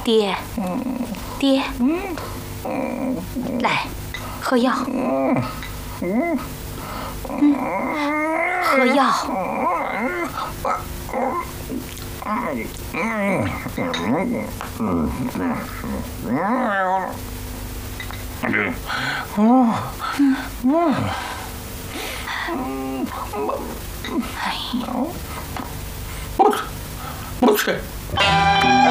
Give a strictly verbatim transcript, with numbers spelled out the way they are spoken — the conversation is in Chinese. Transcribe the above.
爹，爹，来，喝药。嗯，喝药。哎呀！ 不吃，不吃。